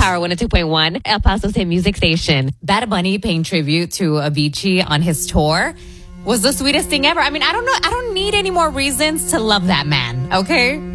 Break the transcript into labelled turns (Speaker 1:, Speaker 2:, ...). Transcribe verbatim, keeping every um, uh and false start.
Speaker 1: Power one oh two point one, El Paso's hit music station.
Speaker 2: Bad Bunny paying tribute to Avicii on his tour was the sweetest thing ever. I mean, I don't know. I don't need any more reasons to love that man, okay?